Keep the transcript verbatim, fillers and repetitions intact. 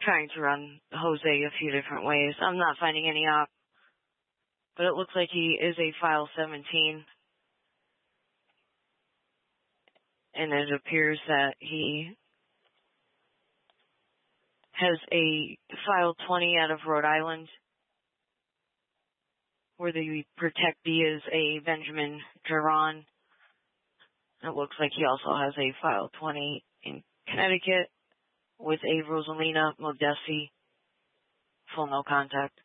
trying to run Jose a few different ways. I'm not finding any op, but it looks like he is a file seventeen. And it appears that he has a file twenty out of Rhode Island, where the protectee is a Benjamin Duran. It looks like he also has a file twenty in Connecticut with a Rosalina Modesi, full no contact.